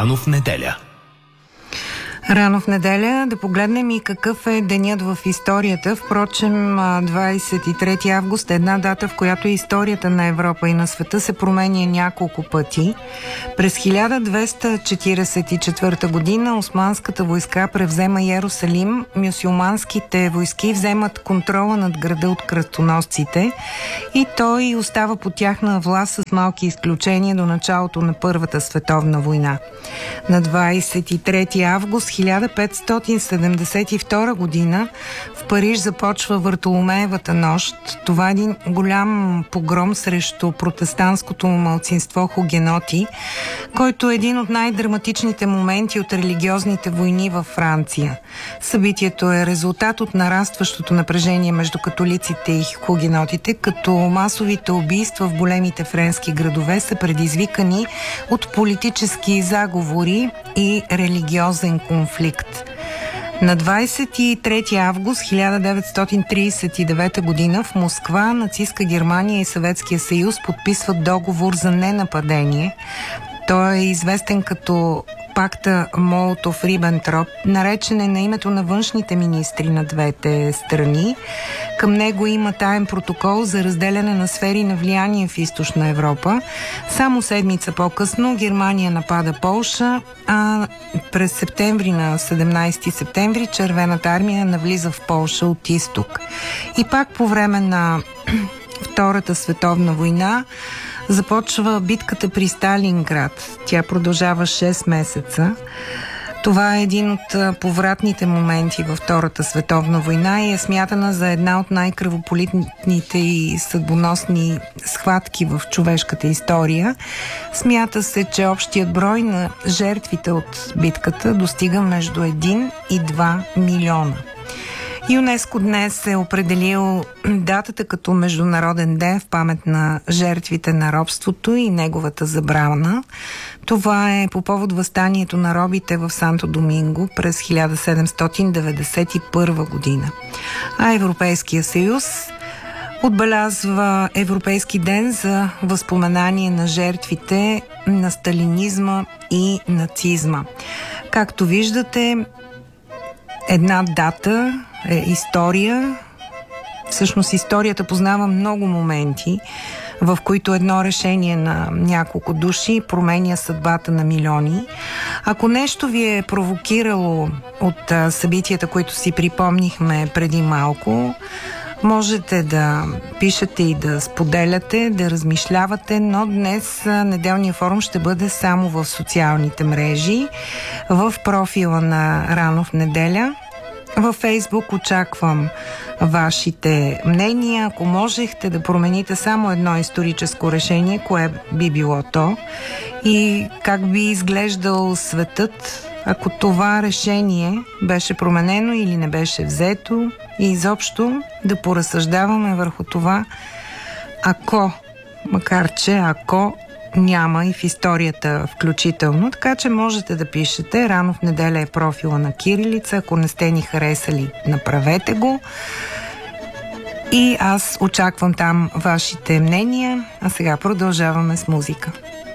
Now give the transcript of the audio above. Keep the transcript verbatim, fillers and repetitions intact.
Рано в неделя. Рано в неделя да погледнем и какъв е денят в историята. Впрочем, двадесет и трети август е една дата, в която историята на Европа и на света се променя няколко пъти. През хиляда двеста четиридесет и четвърта година османската войска превзема Йерусалим, мюсюлманските войски вземат контрола над града от кръстоносците и той остава под тяхна власт с малки изключения до началото на Първата световна война. На двадесет и трети август хиляда петстотин седемдесет и втора година в Париж започва Вартоломеевата нощ. Това е един голям погром срещу протестантското малцинство хугеноти, който е един от най-драматичните моменти от религиозните войни във Франция. Събитието е резултат от нарастващото напрежение между католиците и хугенотите, като масовите убийства в големите френски градове са предизвикани от политически заговори и религиозен конфликт. На двадесет и трети август хиляда деветстотин тридесет и девета година в Москва нацистска Германия и Съветския съюз подписват договор за ненападение. Той е известен като пакта Молотов-Рибентроп, наречен е на името на външните министри на двете страни. Към него има таен протокол за разделяне на сфери на влияние в Източна Европа. Само седмица по-късно Германия напада Полша, а през септември, на седемнадесети септември, Червената армия навлиза в Полша от изток. И пак по време на Втората световна война започва битката при Сталинград. Тя продължава шест месеца. Това е един от повратните моменти във Втората световна война и е смятана за една от най-кръвополитните и съдбоносни схватки в човешката история. Смята се, че общият брой на жертвите от битката достига между един и два милиона. ЮНЕСКО днес е определил датата като Международен ден в памет на жертвите на робството и неговата забрана. Това е по повод въстанието на робите в Санто Доминго през хиляда седемстотин деветдесет и първа година. А Европейския съюз отбелязва Европейски ден за възпоменание на жертвите на сталинизма и нацизма. Както виждате, една дата е история. Всъщност историята познава много моменти, в които едно решение на няколко души променя съдбата на милиони. Ако нещо ви е провокирало от а, събитията, които си припомнихме преди малко, можете да пишете и да споделяте, да размишлявате, но днес неделният форум ще бъде само в социалните мрежи, в профила на Рано в неделя. Във Фейсбук очаквам вашите мнения. Ако можехте да промените само едно историческо решение, кое би било то и как би изглеждал светът, ако това решение беше променено или не беше взето, и изобщо да поразсъждаваме върху това, ако, макар че ако няма и в историята включително, така че можете да пишете. Рано в неделя е профила на кирилица. Ако не сте ни харесали, направете го. И аз очаквам там вашите мнения. А сега продължаваме с музика.